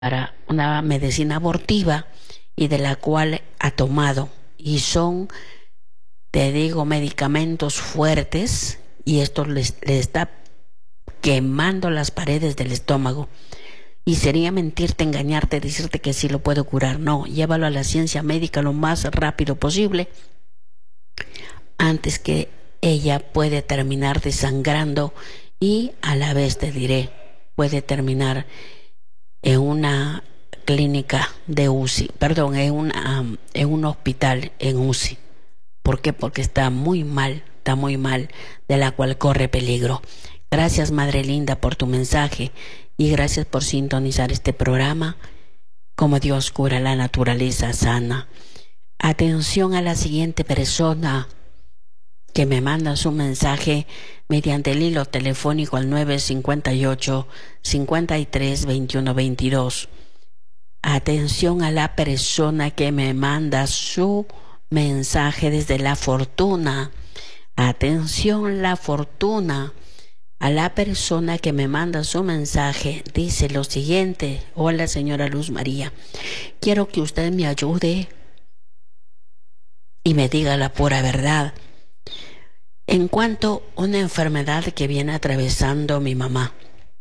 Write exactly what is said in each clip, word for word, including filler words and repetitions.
para una medicina abortiva y de la cual ha tomado, y son, te digo, medicamentos fuertes, y esto le está quemando las paredes del estómago. Y sería mentirte, engañarte, decirte que sí lo puedo curar. No, llévalo a la ciencia médica lo más rápido posible, antes que ella puede terminar desangrando, y a la vez te diré, puede terminar en una clínica de U C I, perdón, en, una, en un hospital en U C I. ¿Por qué? Porque está muy mal, está muy mal, de la cual corre peligro. Gracias, Madre Linda, por tu mensaje, y gracias por sintonizar este programa, Como Dios Cura la Naturaleza Sana. Atención a la siguiente persona que me manda su mensaje mediante el hilo telefónico al nueve cinco ocho, cinco tres, veintiuno veintidós. Atención a la persona que me manda su mensaje desde La Fortuna. Atención, La Fortuna. A la persona que me manda su mensaje dice lo siguiente: hola, señora Luz María, quiero que usted me ayude y me diga la pura verdad en cuanto a una enfermedad que viene atravesando mi mamá.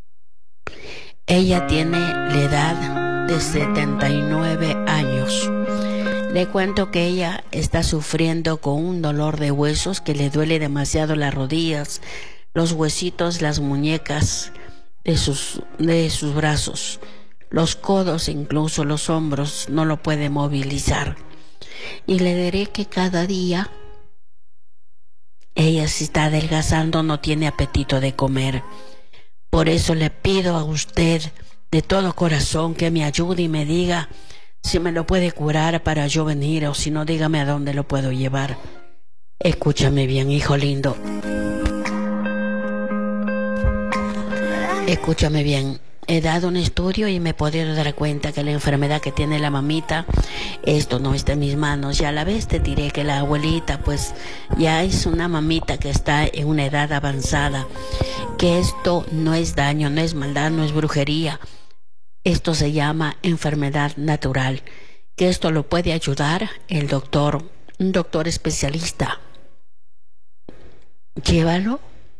Ella tiene la edad de setenta y nueve años. Le cuento que ella está sufriendo con un dolor de huesos que le duele demasiado las rodillas, los huesitos, las muñecas de sus, de sus brazos, los codos, incluso los hombros, no lo puede movilizar. Y le diré que cada día ella se está adelgazando, no tiene apetito de comer. Por eso le pido a usted de todo corazón que me ayude y me diga si me lo puede curar para yo venir, o si no, dígame a dónde lo puedo llevar. Escúchame bien, hijo lindo. Escúchame bien. He dado un estudio y me he podido dar cuenta que la enfermedad que tiene la mamita, esto no está en mis manos. Y a la vez te diré que la abuelita, pues ya es una mamita que está en una edad avanzada, que esto no es daño, no es maldad, no es brujería. Esto se llama enfermedad natural, que esto lo puede ayudar el doctor, un doctor especialista. Llévalo.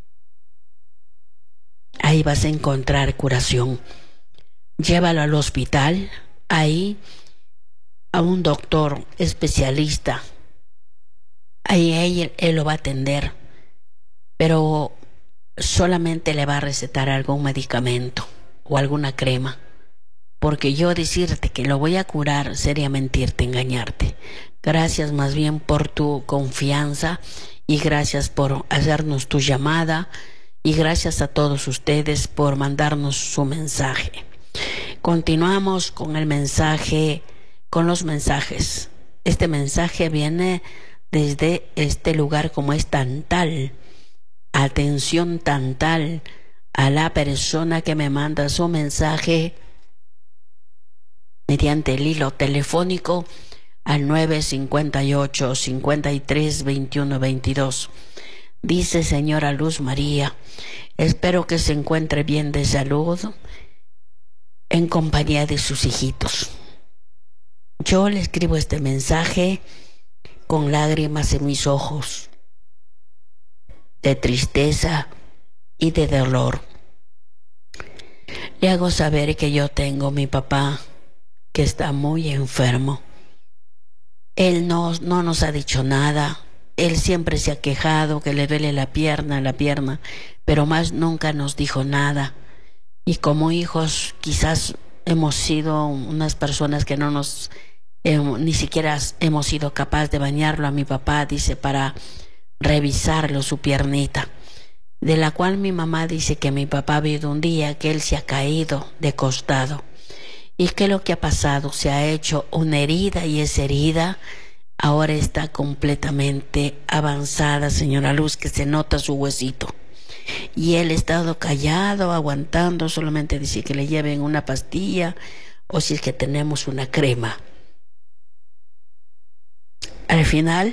Ahí vas a encontrar curación. Llévalo al hospital, ahí a un doctor especialista. Ahí él, él lo va a atender, pero solamente le va a recetar algún medicamento o alguna crema. Porque yo decirte que lo voy a curar sería mentirte, engañarte. Gracias más bien por tu confianza, y gracias por hacernos tu llamada, y gracias a todos ustedes por mandarnos su mensaje. Continuamos con el mensaje, con los mensajes. Este mensaje viene desde este lugar como es Tantal. Atención, Tantal, a la persona que me manda su mensaje mediante el hilo telefónico al nueve cinco ocho, cinco tres, veintiuno veintidós. Dice: señora Luz María, espero que se encuentre bien de salud en compañía de sus hijitos. Yo le escribo este mensaje con lágrimas en mis ojos, de tristeza y de dolor. Le hago saber que yo tengo a mi papá, que está muy enfermo. Él no, no nos ha dicho nada. Él siempre se ha quejado que le duele la pierna, la pierna, pero más nunca nos dijo nada. Y como hijos quizás hemos sido unas personas que no nos, eh, ni siquiera hemos sido capaces de bañarlo a mi papá, dice, para revisarlo su piernita. De la cual mi mamá dice que mi papá ha habido un día que él se ha caído de costado. Y que lo que ha pasado, se ha hecho una herida, y esa herida ahora está completamente avanzada, señora Luz, que se nota su huesito. Y él ha estado callado, aguantando, solamente dice que le lleven una pastilla, o si es que tenemos una crema. Al final,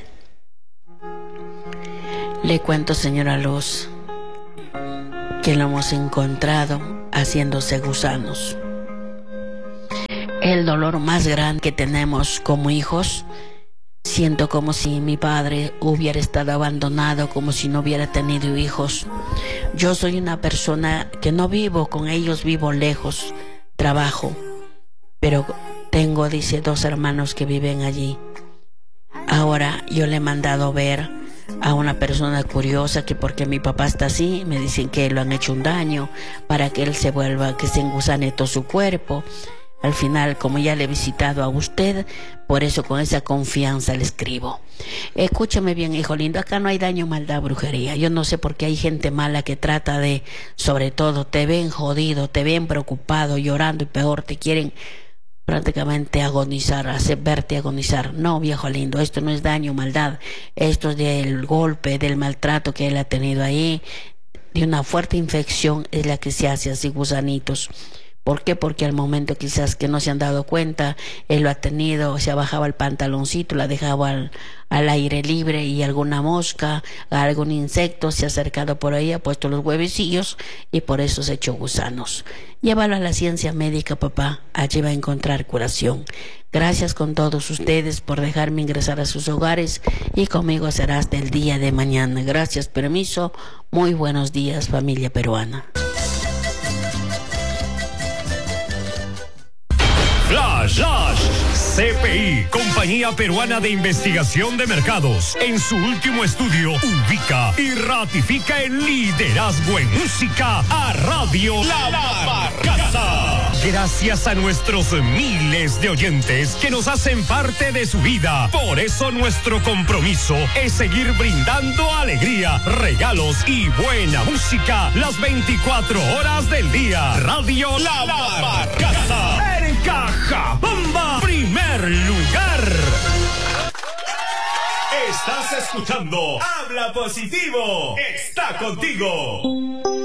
le cuento, señora Luz, que lo hemos encontrado haciéndose gusanos. el dolor más grande que tenemos como hijos. Siento como si mi padre hubiera estado abandonado, como si no hubiera tenido hijos. Yo soy una persona que no vivo con ellos, vivo lejos, trabajo, pero tengo, dice, dos hermanos que viven allí. Ahora yo le he mandado ver a una persona curiosa que porque mi papá está así, me dicen que lo han hecho un daño para que él se vuelva, que se engusane todo su cuerpo. Al final, como ya le he visitado a usted, por eso con esa confianza le escribo. Escúchame bien, hijo lindo, acá no hay daño, maldad, brujería. Yo no sé por qué hay gente mala que trata de, sobre todo, te ven jodido, te ven preocupado, llorando y peor, te quieren prácticamente agonizar, hacer verte agonizar. No, viejo lindo, esto no es daño, maldad. Esto es del golpe, del maltrato que él ha tenido ahí, de una fuerte infección es la que se hace así, gusanitos. ¿Por qué? Porque al momento quizás que no se han dado cuenta, él lo ha tenido, se ha bajado el pantaloncito, la dejaba al, al aire libre y alguna mosca, algún insecto se ha acercado por ahí, ha puesto los huevecillos y por eso se ha hecho gusanos. Llévalo a la ciencia médica, papá, allí va a encontrar curación. Gracias con todos ustedes por dejarme ingresar a sus hogares y conmigo será hasta el día de mañana. Gracias, permiso, muy buenos días, familia peruana. Flash, Flash, C P I, Compañía Peruana de Investigación de Mercados, en su último estudio ubica y ratifica el liderazgo en música a Radio La Barcaza. Gracias a nuestros miles de oyentes que nos hacen parte de su vida. Por eso nuestro compromiso es seguir brindando alegría, regalos y buena música las veinticuatro horas del día. Radio La Barcaza. Cajabamba, primer lugar. Estás escuchando Habla Positivo. Está contigo.